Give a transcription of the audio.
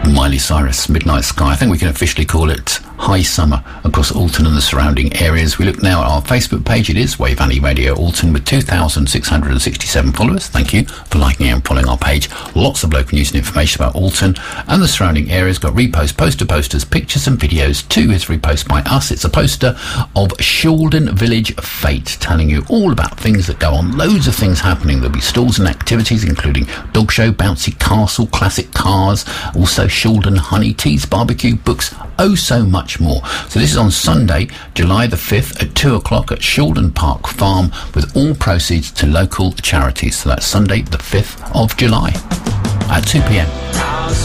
Miley Cyrus, Midnight Sky. I think we can officially call it high summer across Alton and the surrounding areas. We look now at our Facebook page. It is Wey Valley Radio Alton with 2,667 followers. Thank you for liking and following our page. Lots of local news and information about Alton and the surrounding areas. Got repost, posters, pictures and videos. 2 is repost by us. It's a poster of Shaldon Village Fete, telling you all about things that go on. Loads of things happening. There'll be stalls and activities, including dog show, bouncy castle, classic cars, also Shaldon honey teas, barbecue, books, oh so much more. So this is on Sunday, July the 5th at 2 o'clock at Shaldon Park Farm, with all proceeds to local charities. So that's Sunday the 5th of July at 2 p.m.